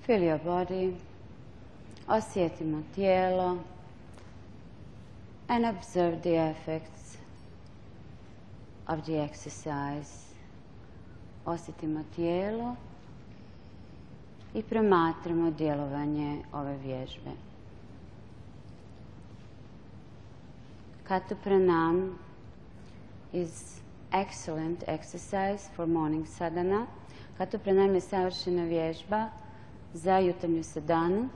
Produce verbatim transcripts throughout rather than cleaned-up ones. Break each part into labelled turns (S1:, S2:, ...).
S1: Feel your body. Osjetimo tijelo. And observe the effects of the exercise. Osjetimo tijelo i promatramo djelovanje ove vježbe. Kata Pranam is excellent exercise for morning sadhana. Kata Pranam je savršena vježba za jutarnju sadhanu.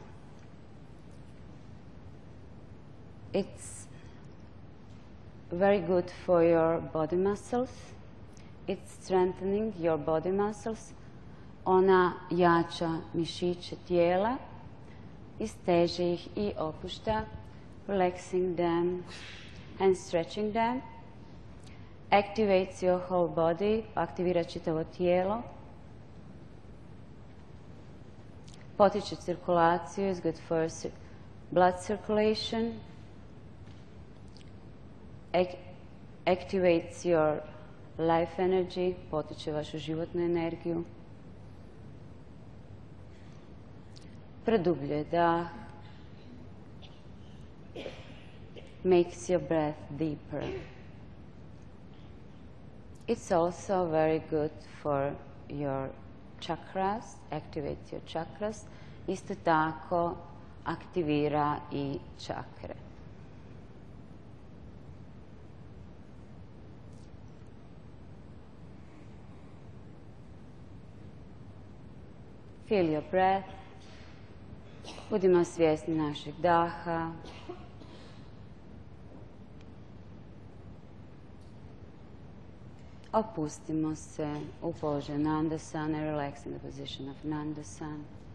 S1: It's very good for your body muscles. It's strengthening your body muscles. Ona jača mišiće tijela i steže ih i opušta, relaxing them and stretching them. Activates your whole body, aktivira čitavo tijelo. Potiče cirkulaciju, is good for blood circulation. Activates your life energy, potiče vašu životnu energiju. Produbljuje dah. Makes your breath deeper. It's also very good for your chakras, activates your chakras. Isto tako aktivira i čakre. Feel your breath. Budimo svjesni našeg daha. Opustimo se u položaj Nandasana, relax in the position of Nandasana.